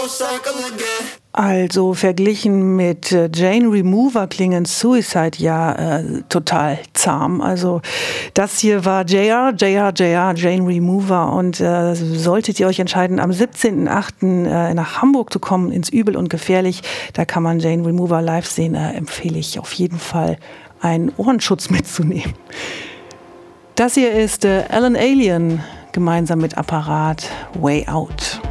Also verglichen mit Jane Remover klingen Suicide ja total zahm. Also das hier war Jane Remover und solltet ihr euch entscheiden, am 17.08. Nach Hamburg zu kommen, ins Übel und Gefährlich, da kann man Jane Remover live sehen, empfehle ich auf jeden Fall, einen Ohrenschutz mitzunehmen. Das hier ist Alan Alien gemeinsam mit Apparat, Way Out.